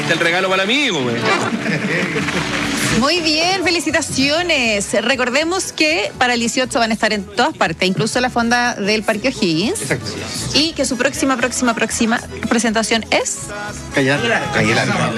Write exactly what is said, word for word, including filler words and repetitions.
está el regalo para el amigo, güey. Muy bien, felicitaciones. Recordemos que para el dieciocho van a estar en todas partes, incluso la fonda del Parque O'Higgins. Exacto. Y que su próxima, próxima, próxima presentación es... Callar. Callar.